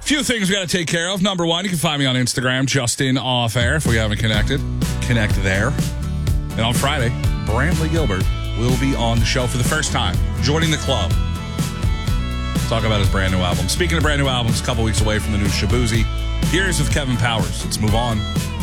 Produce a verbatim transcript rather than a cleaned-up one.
Few things we got to take care of. Number one, you can find me on Instagram, Justin Off Air. If we haven't connected, connect there. And on Friday, Brantley Gilbert will be on the show for the first time, joining the club. Talk about his brand new album. Speaking of brand new albums, a couple weeks away from the new Shaboozey. Here's with Kevin Powers. Let's move on.